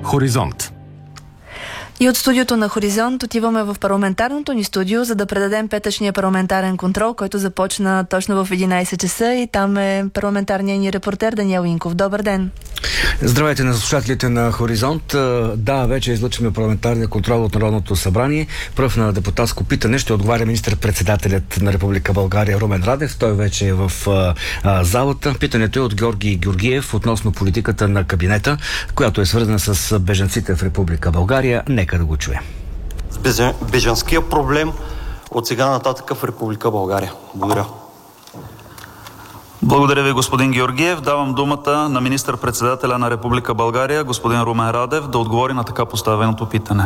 Хоризонт. И от студиото на Хоризонт отиваме в парламентарното ни студио, за да предадем петъчния парламентарен контрол, който започна точно в 11 часа, и там е парламентарният ни репортер Даниел Инков. Добър ден! Здравейте на слушателите на Хоризонт. Да, вече излъчваме парламентарния контрол от Народното събрание. Пръв на депутатско питане ще отговаря министър-председателят на Република България Румен Радев. Той вече е в залата. Питането е от Георги Георгиев относно политиката на кабинета, която е свързана с бежанците в Република България. Нека да го чуем. Бежанския проблем от сега нататък в Република България. Благодаря. Благодаря ви, господин Георгиев. Давам думата на министър-председателя на Република България, господин Румен Радев, да отговори на така поставеното питане.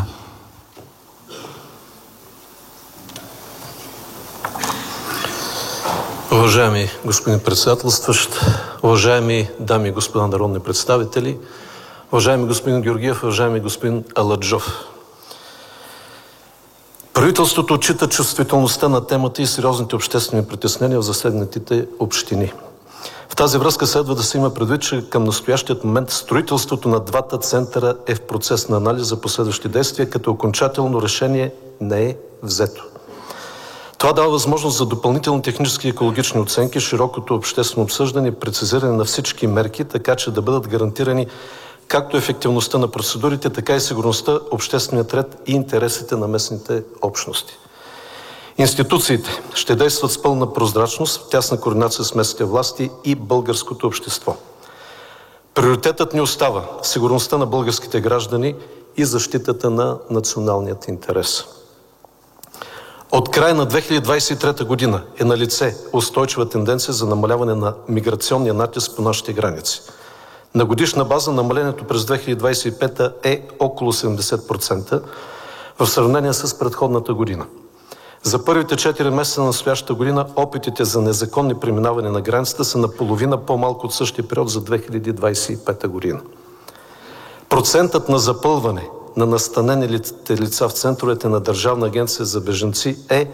Уважаеми господин председателстващ, уважаеми дами и господа народни представители, уважаеми господин Георгиев, уважаеми господин Аладжов. Правителството отчита чувствителността на темата и сериозните обществени притеснения в засегнатите общини. В тази връзка следва да се има предвид, че към настоящият момент строителството на двата центъра е в процес на анализ за последващи действия, като окончателно решение не е взето. Това дава възможност за допълнителни технически и екологични оценки, широкото обществено обсъждане и прецизиране на всички мерки, така че да бъдат гарантирани както ефективността на процедурите, така и сигурността, общественият ред и интересите на местните общности. Институциите ще действат с пълна прозрачност, в тясна координация с местните власти и българското общество. Приоритетът ни остава сигурността на българските граждани и защитата на националният интерес. От края на 2023 година е налице устойчива тенденция за намаляване на миграционния натиск по нашите граници. На годишна база намалението през 2025 е около 70% в сравнение с предходната година. За първите 4 месеца на настоящата година опитите за незаконни преминаване на границата са наполовина по-малко от същия период за 2025 година. Процентът на запълване на настанените лица в центровете на Държавна агенция за бежанци е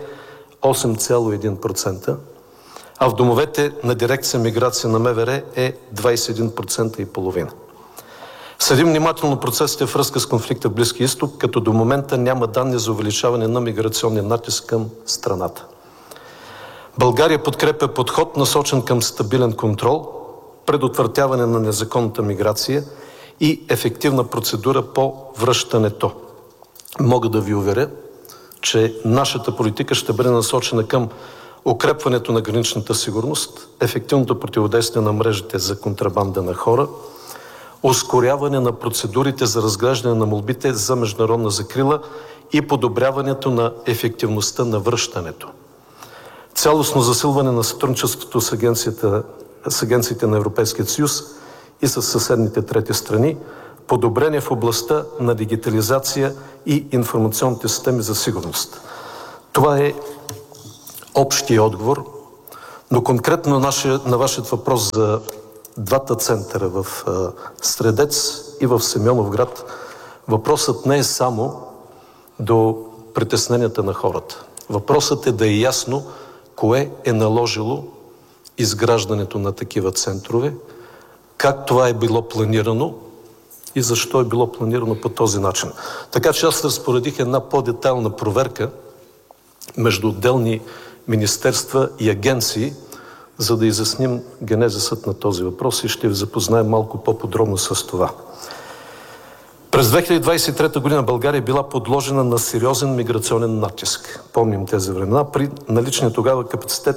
8,1%, а в домовете на дирекция миграция на МВР е 21,5%. Следим внимателно процесите в връзка с конфликта в Близкия изток, като до момента няма данни за увеличаване на миграционния натиск към страната. България подкрепя подход, насочен към стабилен контрол, предотвратяване на незаконната миграция и ефективна процедура по връщането. Мога да ви уверя, че нашата политика ще бъде насочена към укрепването на граничната сигурност, ефективното противодействие на мрежите за контрабанда на хора, ускоряване на процедурите за разглеждане на молбите за международна закрила и подобряването на ефективността на връщането. Цялостно засилване на сътрудничеството с агенциите на Европейския съюз и с съседните трети страни, подобрение в областта на дигитализация и информационните системи за сигурност. Това е общия отговор, но конкретно на вашият въпрос за двата центъра в Средец и в Симеоновград, въпросът не е само до притесненията на хората. Въпросът е да е ясно кое е наложило изграждането на такива центрове, как това е било планирано и защо е било планирано по този начин. Така че аз разпоредих една по-детайлна проверка между отделни министерства и агенции, за да изясним генезисът на този въпрос и ще ви запознаем малко по-подробно с това. През 2023 година България е била подложена на сериозен миграционен натиск. Помним тези времена. При наличния тогава капацитет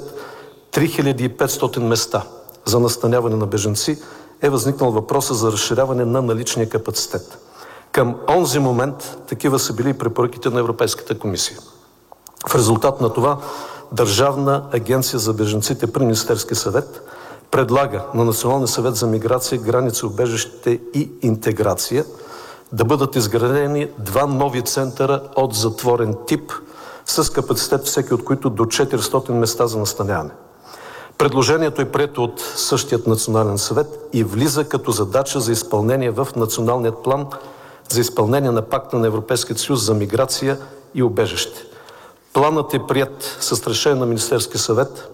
3500 места за настаняване на бежанци е възникнал въпроса за разширяване на наличния капацитет. Към онзи момент такива са били препоръките на Европейската комисия. В резултат на това Държавна агенция за бежанците при Министерския съвет предлага на Националния съвет за миграция, граници, убежище и интеграция да бъдат изградени 2 нови центъра от затворен тип с капацитет всеки от които до 400 места за настаняване. Предложението е прието от същият Национален съвет и влиза като задача за изпълнение в Националният план за изпълнение на Пакта на Европейския съюз за миграция и убежище. Планът е приет с решение на Министерския съвет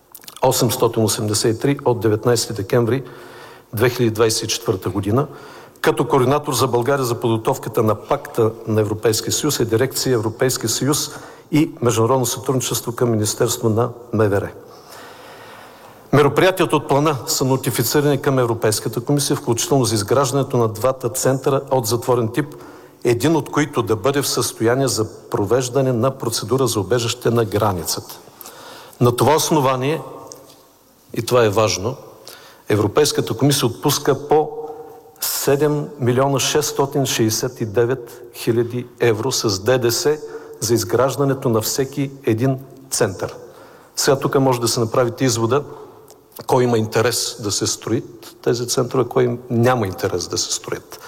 883 от 19 декември 2024 година, Като координатор за България за подготовката на пакта на Европейския съюз е дирекция Европейския съюз и международно сътрудничество към Министерство на МВР. Мероприятията от плана са нотифицирани към Европейската комисия, включително за изграждането на двата центъра от затворен тип, един от които да бъде в състояние за провеждане на процедура за убежище на границата. На това основание, и това е важно, Европейската комисия отпуска по 7 милиона 669 хиляди евро с ДДС за изграждането на всеки един център. Сега тук може да се направите извода кой има интерес да се строят тези центрове, кой няма интерес да се строят.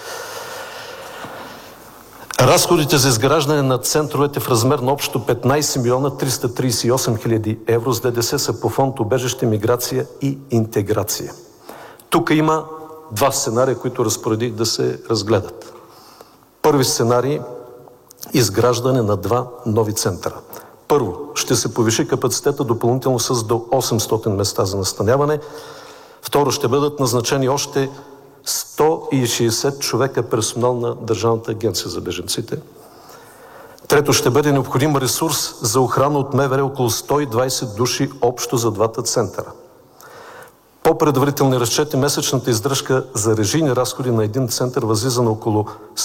Разходите за изграждане на центровете в размер на общо 15 милиона 338 хиляди евро с ДДС са по фонд убежище, миграция и интеграция. Тук има два сценария, които разпоредих да се разгледат. Първи сценарий – изграждане на два нови центъра. Първо, ще се повиши капацитета допълнително с до 800 места за настаняване. Второ, ще бъдат назначени още 160 човека персонал на Държавната агенция за бежанците. Трето, ще бъде необходим ресурс за охрана от МВР около 120 души общо за двата центъра. По предварителни разчети, месечната издръжка за режийни разходи на един център възлиза на около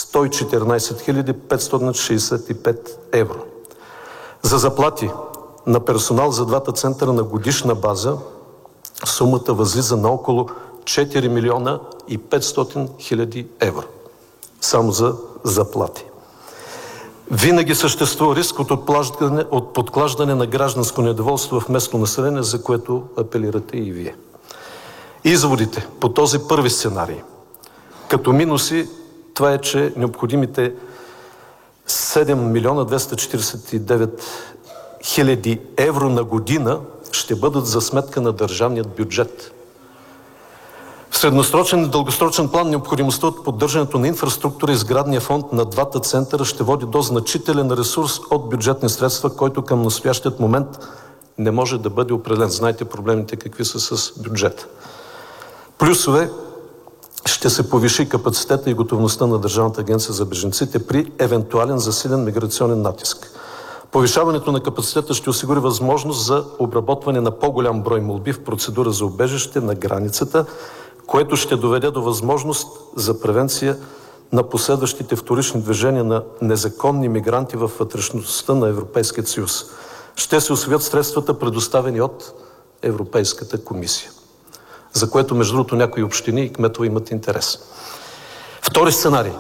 114 565 евро. За заплати на персонал за двата центъра на годишна база сумата възлиза на около 4 милиона и 500 хиляди евро. Само за заплати. Винаги съществува риск от подклаждане на гражданско недоволство в местно население, за което апелирате и вие. Изводите по този първи сценарий. Като минуси, това е, че необходимите 7 милиона 249 хиляди евро на година ще бъдат за сметка на държавният бюджет. В средносрочен и дългосрочен план необходимостта от поддържането на инфраструктура и сградния фонд на двата центъра ще води до значителен ресурс от бюджетни средства, който към настоящият момент не може да бъде определен. Знаете проблемите какви са с бюджета. Плюсове: ще се повиши капацитета и готовността на Държавната агенция за бежанците при евентуален засилен миграционен натиск. Повишаването на капацитета ще осигури възможност за обработване на по-голям брой молби в процедура за убежище на границата, което ще доведе до възможност за превенция на последващите вторични движения на незаконни мигранти във вътрешността на Европейския съюз. Ще се усвоят средствата, предоставени от Европейската комисия, за което, между другото, някои общини и кметове имат интерес. Втори сценарий.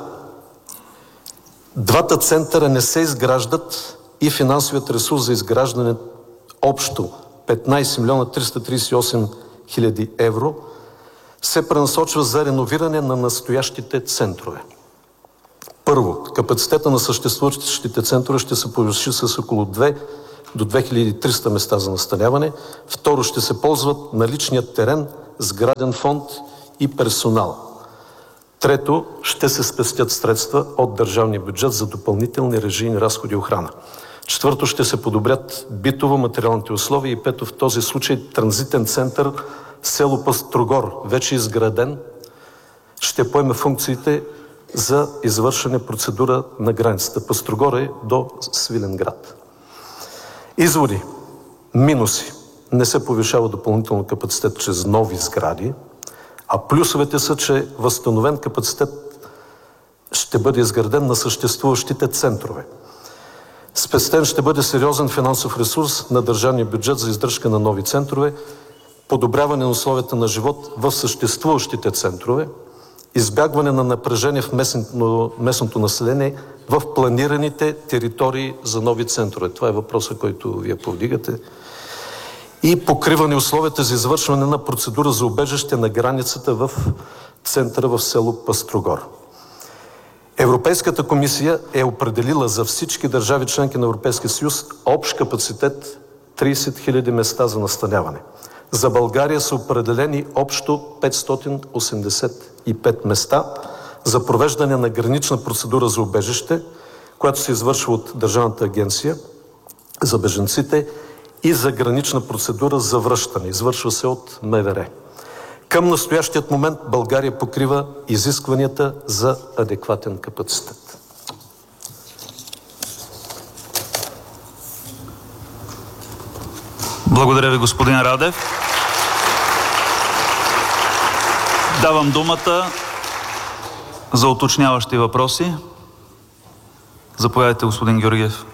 Двата центъра не се изграждат и финансовият ресурс за изграждане общо 15 милиона 338 хиляди евро се пренасочва за реновиране на настоящите центрове. Първо, капацитета на съществуващите центрове ще се повиши с около 2 до 2300 места за настаняване. Второ, ще се ползват наличният терен, сграден фонд и персонал. Трето, ще се спестят средства от държавния бюджет за допълнителни режийни разходи и охрана. Четвърто, ще се подобрят битово-материалните условия. И пето, в този случай транзитен център село Пъстрогор, вече изграден, ще поеме функциите за извършване процедура на границата. Пъстрогор е до Свиленград. Изводи. Минуси. Не се повишава допълнително капацитет чрез нови сгради, а плюсовете са, че възстановен капацитет ще бъде изграден на съществуващите центрове. Спестен ще бъде сериозен финансов ресурс на държавния бюджет за издръжка на нови центрове, подобряване на условията на живот в съществуващите центрове, избягване на напрежение в местното население в планираните територии за нови центрове. Това е въпросът, който вие повдигате. И покриване условията за извършване на процедура за убежище на границата в центъра в село Пъстрогор. Европейската комисия е определила за всички държави членки на Европейския съюз общ капацитет 30 000 места за настаняване. За България са определени общо 585 места за провеждане на гранична процедура за убежище, която се извършва от Държавната агенция за бежанците, и за гранична процедура за връщане. Извършва се от МВР. Към настоящият момент България покрива изискванията за адекватен капацитет. Благодаря ви, господин Радев. Давам думата за уточняващи въпроси. Заповядайте, господин Георгиев.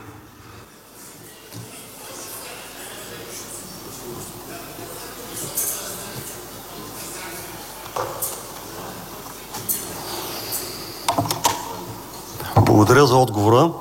Благодаря за отговора.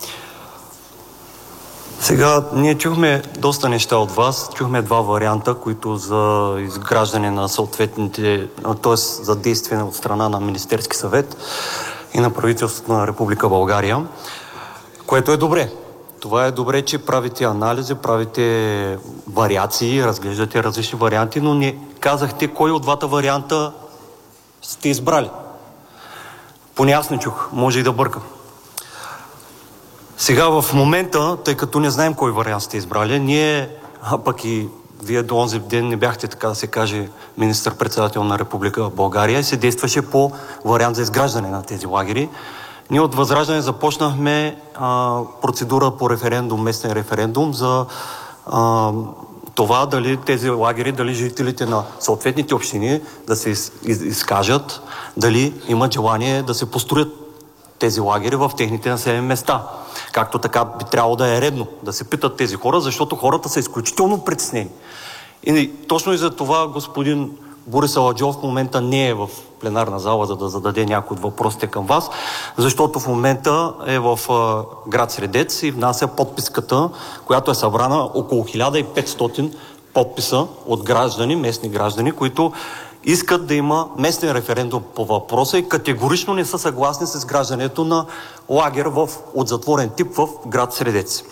Сега ние чухме доста неща от вас. Чухме два варианта, които за изграждане на съответните, т.е. за действие от страна на Министерски съвет и на правителството на Република България, което е добре. Това е добре, че правите анализи, правите вариации, разглеждате различни варианти, но не казахте кой от двата варианта сте избрали. Поне аз не чух, може и да бъркам. Сега в момента, тъй като не знаем кой вариант сте избрали, ние, а пък и вие до онзи ден не бяхте, така да се каже, министър-председател на Република България и се действаше по вариант за изграждане на тези лагери. Ние от Възраждане започнахме процедура по референдум, местен референдум за това дали тези лагери, дали жителите на съответните общини да се изкажат, дали имат желание да се построят тези лагери в техните населени места. Както така би трябвало да е редно да се питат тези хора, защото хората са изключително притеснени. И точно и за това господин Борис Аладжов в момента не е в пленарна зала, за да зададе някои от въпросите към вас, защото в момента е в град Средец и внася подписката, която е събрана около 1500 подписа от граждани, местни граждани, които искат да има местен референдум по въпроса и категорично не са съгласни с изграждането на лагер от затворен тип в град Средец.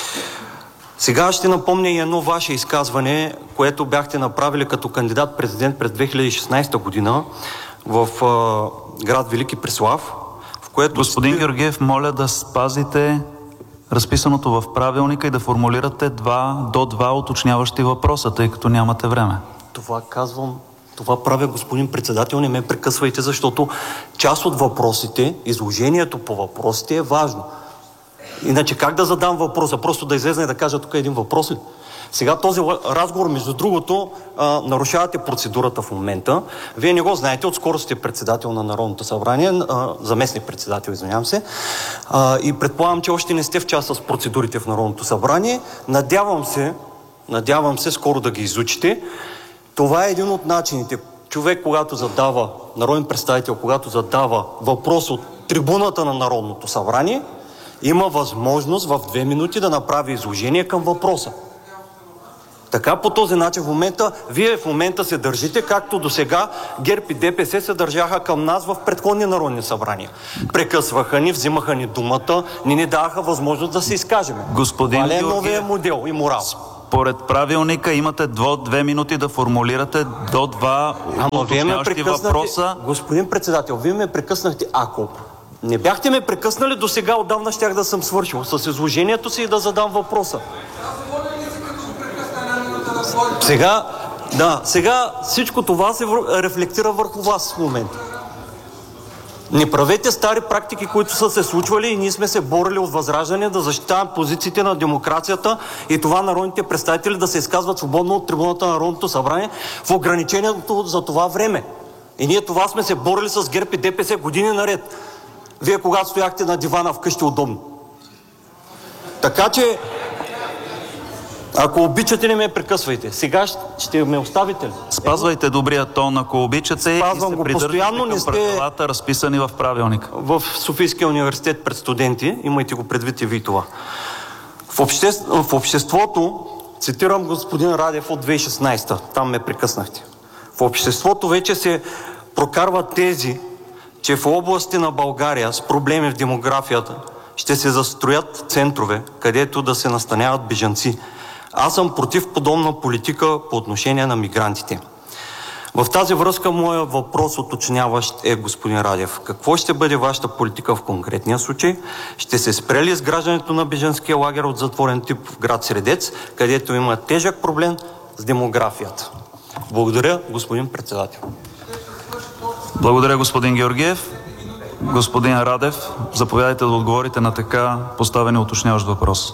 Сега ще напомня и едно ваше изказване, което бяхте направили като кандидат-президент през 2016 година в град Велики Преслав, в което... Господин Георгиев, моля да спазите разписаното в правилника и да формулирате до два уточняващи въпроса, тъй като нямате време. Това казвам, това правя, господин председател, не ме прекъсвайте, защото част от въпросите, изложението по въпросите е важно. Иначе как да задам въпроса? Просто да излезна и да кажа тук един въпрос ли? Сега този разговор, между другото, нарушавате процедурата в момента. Вие не го знаете, отскоро сте председател на Народното събрание, заместник председател, извинявам се. И предполагам, че още не сте в час с процедурите в Народното събрание. Надявам се скоро да ги изучите. Това е един от начините. Човек, когато задава, народен представител, когато задава въпрос от трибуната на Народното събрание, има възможност в 2 минути да направи изложение към въпроса. Така по този начин вие в момента се държите, както до сега ГЕРБ и ДПС се държаха към нас в предходни народни събрания. Прекъсваха ни, взимаха ни думата, ни даваха възможност да се изкажем. Господин Това е новия модел и морал. Според правилника имате 2 минути да формулирате до 2 уточняващи въпроса. Господин председател, вие ме прекъснахте. Ако не бяхте ме прекъснали, до сега отдавна щях да съм свършил с изложението си и да задам въпроса. Сега всичко това се рефлектира върху вас в момента. Не правете стари практики, които са се случвали и ние сме се борили от Възраждане да защитаваме позициите на демокрацията и това народните представители да се изказват свободно от трибуната на Народното събрание в ограничението за това време. И ние това сме се борили с ГЕРБ и ДПС години наред. Вие когато стояхте на дивана вкъщи удобно. Така че, ако обичате, не ме прекъсвайте. Сега ще ме оставите ли? Спазвайте добрия тон, ако обичате, и се придържате към правилата, разписани в правилника. В Софийския университет пред студенти, имайте го предвид и вие това. В обществото, цитирам господин Радев от 2016, там ме прекъснахте. В обществото вече се прокарват тези, че в области на България с проблеми в демографията ще се застроят центрове, където да се настаняват бежанци. Аз съм против подобна политика по отношение на мигрантите. В тази връзка моят въпрос уточняващ е, господин Радев, какво ще бъде вашата политика в конкретния случай? Ще се спре ли изграждането на бежанския лагер от затворен тип в град Средец, където има тежък проблем с демографията? Благодаря, господин председател. Благодаря, господин Георгиев. Господин Радев, заповядайте да отговорите на така поставения уточняващ въпрос.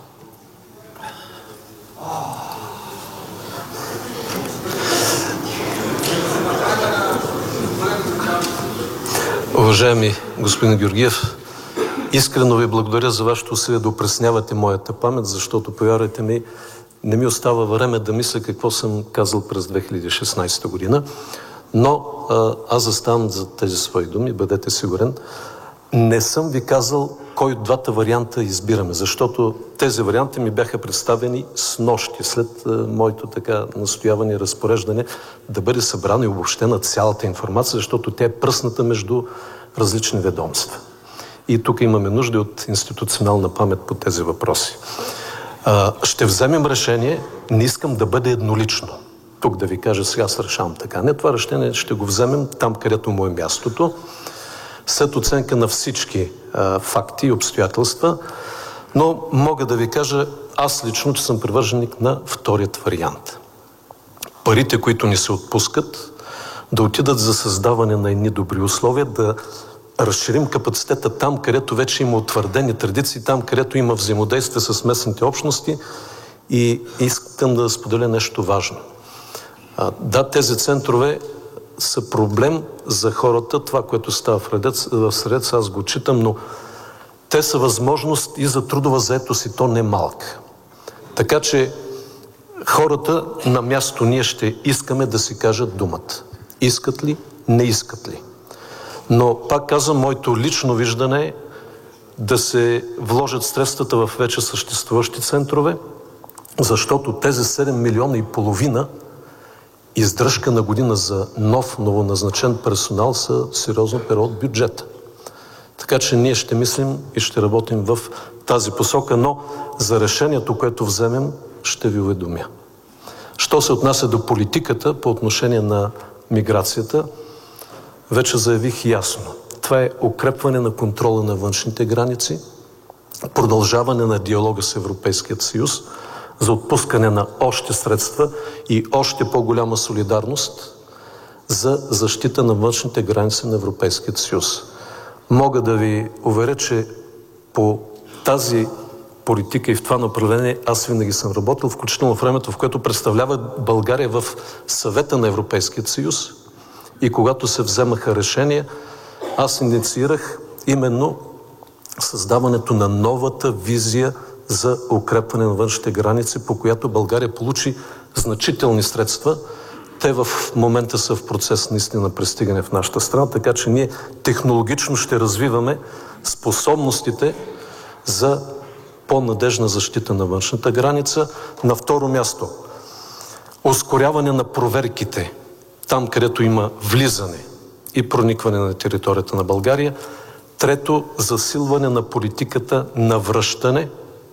Уважаеми господин Георгиев, искрено ви благодаря за вашето усилие да опреснявате моята памет, защото, повярвайте ми, не ми остава време да мисля какво съм казал през 2016 година. Но аз заставам за тези свои думи, бъдете сигурен. Не съм ви казал кой от двата варианта избираме, защото тези варианти ми бяха представени снощи, след моето така настояване и разпореждане да бъде събрана и обобщена цялата информация, защото тя е пръсната между различни ведомства. И тук имаме нужда от институционална памет по тези въпроси. Ще вземем решение, не искам да бъде еднолично. Тук да ви кажа, сега аз решавам така. Не, това решение ще го вземем там, където му е мястото, след оценка на всички факти и обстоятелства, но мога да ви кажа аз лично, че съм привърженик на вторият вариант. Парите, които ни се отпускат, да отидат за създаване на едни добри условия, да разширим капацитета там, където вече има утвърдени традиции, там, където има взаимодействие с местните общности. И искам да споделя нещо важно. Да, тези центрове са проблем за хората, това, което става в Средец, аз го читам, но те са възможност и за трудова заетост, и то не малка. Така че хората на място ние ще искаме да си кажат думата. Искат ли, не искат ли. Но пак казвам, моето лично виждане е да се вложат средствата в вече съществуващи центрове, защото тези 7,5 милиона издръжка на година за нов, новоназначен персонал са сериозно перо от бюджета. Така че ние ще мислим и ще работим в тази посока, но за решението, което вземем, ще ви уведомя. Що се отнася до политиката по отношение на миграцията, вече заявих ясно. Това е укрепване на контрола на външните граници, продължаване на диалога с Европейският съюз, за отпускане на още средства и още по-голяма солидарност за защита на външните граници на Европейския съюз. Мога да ви уверя, че по тази политика и в това направление аз винаги съм работил, включително в времето, в което представлява България в Съвета на Европейския съюз и когато се вземаха решения, аз инициирах именно създаването на новата визия за укрепване на външните граници, по която България получи значителни средства. Те в момента са в процес наистина на пристигане в нашата страна, така че ние технологично ще развиваме способностите за по-надежна защита на външната граница. На второ място, ускоряване на проверките там, където има влизане и проникване на територията на България. Трето, засилване на политиката на връщане.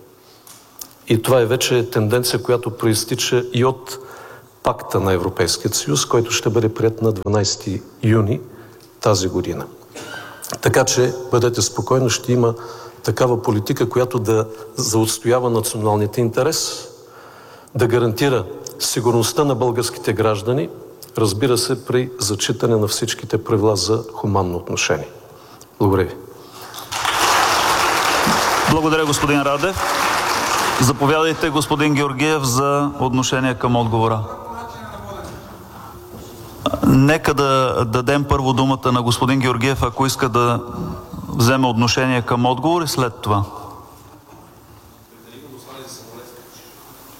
И това е вече тенденция, която проистича и от пакта на Европейския съюз, който ще бъде приет на 12 юни тази година. Така че бъдете спокойни, ще има такава политика, която да заотстоява националните интерес, да гарантира сигурността на българските граждани, разбира се, при зачитане на всичките правила за хуманно отношение. Благодаря ви. Благодаря, господин Радев. Заповядайте, господин Георгиев, за отношение към отговора. Нека да дадем първо думата на господин Георгиев, ако иска да вземе отношение към отговор и след това.